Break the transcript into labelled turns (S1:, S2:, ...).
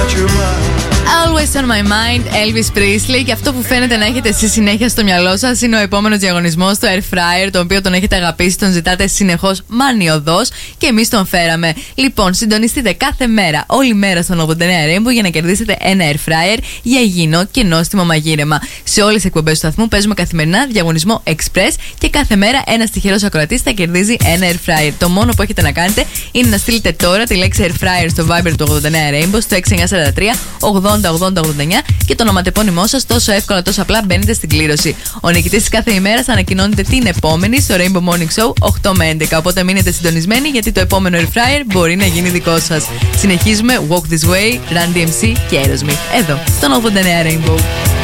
S1: Always on my mind, Elvis Presley. Και αυτό που φαίνεται να έχετε εσείς συνέχεια στο μυαλό σας είναι ο επόμενος διαγωνισμός, το Air Fryer, το οποίο τον έχετε αγαπήσει, τον ζητάτε συνεχώς μανιωδώς και εμείς τον φέραμε. Λοιπόν, συντονιστείτε κάθε μέρα, όλη μέρα στον 89 Rainbow για να κερδίσετε ένα Air Fryer για υγιεινό και νόστιμο μαγείρεμα. Σε όλες τις εκπομπές του σταθμού παίζουμε καθημερινά διαγωνισμό Express και κάθε μέρα ένας τυχερός ακροατής θα κερδίζει ένα Air Fryer. Το μόνο που έχετε να κάνετε είναι να στείλετε τώρα τη λέξη Air Fryer στο Viber του 89 Rainbow στο 6943 80 89 και το ονοματεπώνυμό σας. Τόσο εύκολα, τόσο απλά μπαίνετε στην κλήρωση. Ο νικητής της κάθε ημέρας θα ανακοινώνεται την επόμενη στο Rainbow Morning Show 8 με 11. Οπότε μείνετε συντονισμένοι γιατί το επόμενο Air Fryer μπορεί να γίνει δικό σας. Συνεχίζουμε Walk This Way, Run DMC και Aerosmith εδώ στον 89 Rainbow.